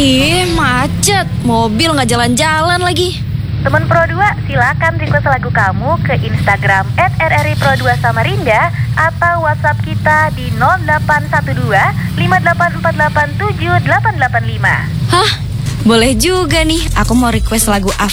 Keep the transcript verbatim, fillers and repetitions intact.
Ih, macet. Mobil nggak jalan-jalan lagi. Teman Pro dua, silakan request lagu kamu ke Instagram et r r i pro dua samarinda atau WhatsApp kita di nol delapan satu dua lima delapan empat delapan tujuh delapan delapan lima. Hah? Boleh juga nih. Aku mau request lagu Af